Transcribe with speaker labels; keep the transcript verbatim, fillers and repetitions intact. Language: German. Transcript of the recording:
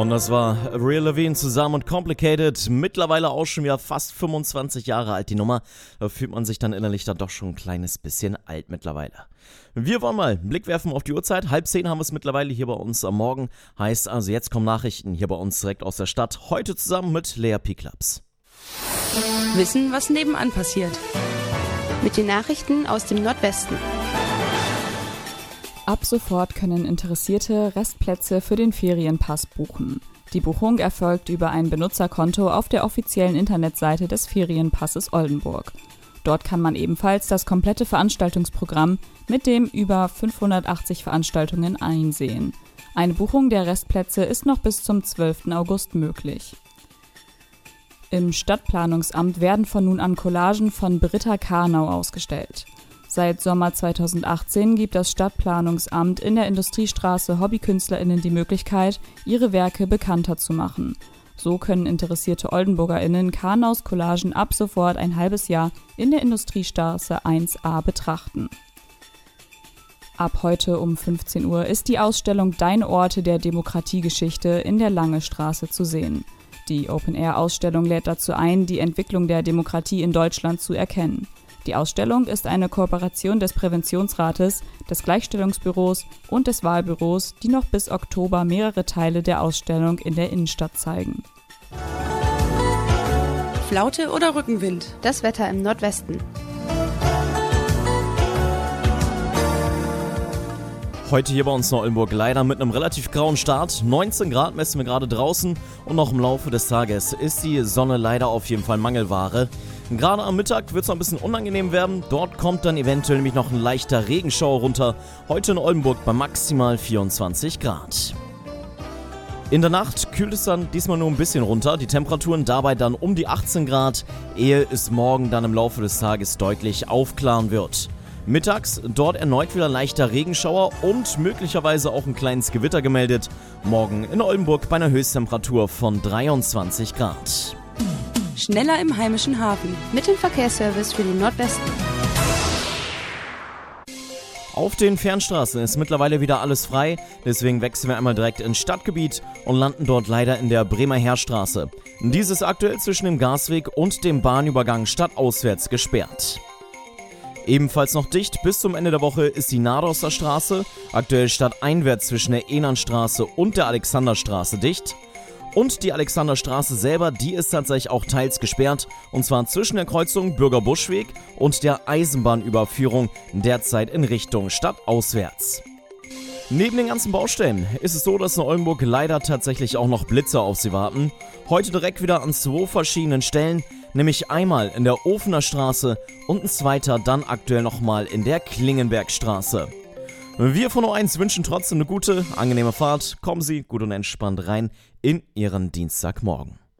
Speaker 1: Und das war Avril Lavigne zusammen und Complicated, mittlerweile auch schon wieder fast fünfundzwanzig Jahre alt die Nummer. Da fühlt man sich dann innerlich dann doch schon ein kleines bisschen alt mittlerweile. Wir wollen mal einen Blick werfen auf die Uhrzeit. Halb zehn haben wir es mittlerweile hier bei uns am Morgen. Heißt also, jetzt kommen Nachrichten hier bei uns direkt aus der Stadt. Heute zusammen mit Lea Piklaps.
Speaker 2: Wissen, was nebenan passiert.
Speaker 3: Mit den Nachrichten aus dem Nordwesten.
Speaker 4: Ab sofort können Interessierte Restplätze für den Ferienpass buchen. Die Buchung erfolgt über ein Benutzerkonto auf der offiziellen Internetseite des Ferienpasses Oldenburg. Dort kann man ebenfalls das komplette Veranstaltungsprogramm mit den über fünfhundertachtzig Veranstaltungen einsehen. Eine Buchung der Restplätze ist noch bis zum zwölften August möglich. Im Stadtplanungsamt werden von nun an Collagen von Britta Karnau ausgestellt. Seit Sommer zweitausendachtzehn gibt das Stadtplanungsamt in der Industriestraße HobbykünstlerInnen die Möglichkeit, ihre Werke bekannter zu machen. So können interessierte OldenburgerInnen Karnaus Collagen ab sofort ein halbes Jahr in der Industriestraße eins a betrachten. Ab heute um fünfzehn Uhr ist die Ausstellung Deine Orte der Demokratiegeschichte in der Lange Straße zu sehen. Die Open-Air-Ausstellung lädt dazu ein, die Entwicklung der Demokratie in Deutschland zu erkennen. Die Ausstellung ist eine Kooperation des Präventionsrates, des Gleichstellungsbüros und des Wahlbüros, die noch bis Oktober mehrere Teile der Ausstellung in der Innenstadt zeigen.
Speaker 2: Flaute oder Rückenwind?
Speaker 3: Das Wetter im Nordwesten.
Speaker 1: Heute hier bei uns in Oldenburg leider mit einem relativ grauen Start. neunzehn Grad messen wir gerade draußen und noch im Laufe des Tages ist die Sonne leider auf jeden Fall Mangelware. Gerade am Mittag wird es noch ein bisschen unangenehm werden. Dort kommt dann eventuell nämlich noch ein leichter Regenschauer runter. Heute in Oldenburg bei maximal vierundzwanzig Grad. In der Nacht kühlt es dann diesmal nur ein bisschen runter. Die Temperaturen dabei dann um die achtzehn Grad, ehe es morgen dann im Laufe des Tages deutlich aufklaren wird. Mittags dort erneut wieder leichter Regenschauer und möglicherweise auch ein kleines Gewitter gemeldet. Morgen in Oldenburg bei einer Höchsttemperatur von dreiundzwanzig Grad.
Speaker 2: Schneller im heimischen Hafen.
Speaker 3: Mit dem Verkehrsservice für den Nordwesten.
Speaker 1: Auf den Fernstraßen ist mittlerweile wieder alles frei, deswegen wechseln wir einmal direkt ins Stadtgebiet und landen dort leider in der Bremer Heerstraße. Dies ist aktuell zwischen dem Gasweg und dem Bahnübergang stadtauswärts gesperrt. Ebenfalls noch dicht bis zum Ende der Woche ist die Nadoster Straße, aktuell stadteinwärts zwischen der Ehnernstraße und der Alexanderstraße dicht. Und die Alexanderstraße selber, die ist tatsächlich auch teils gesperrt, und zwar zwischen der Kreuzung Bürgerbuschweg und der Eisenbahnüberführung, derzeit in Richtung stadtauswärts. Neben den ganzen Baustellen ist es so, dass in Oldenburg leider tatsächlich auch noch Blitze auf sie warten. Heute direkt wieder an zwei verschiedenen Stellen, nämlich einmal in der Ofener Straße und ein zweiter dann aktuell nochmal in der Klingenbergstraße. Wir von O eins wünschen trotzdem eine gute, angenehme Fahrt. Kommen Sie gut und entspannt rein in Ihren Dienstagmorgen.